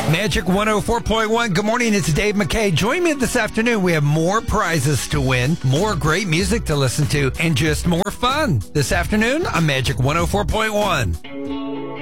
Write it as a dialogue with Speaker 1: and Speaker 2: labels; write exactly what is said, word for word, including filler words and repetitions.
Speaker 1: Magic one oh four point one. Good morning. It's Dave McKay. Join me this afternoon. We have more prizes to win, more great music to listen to, and just more fun this afternoon on Magic one oh four point one.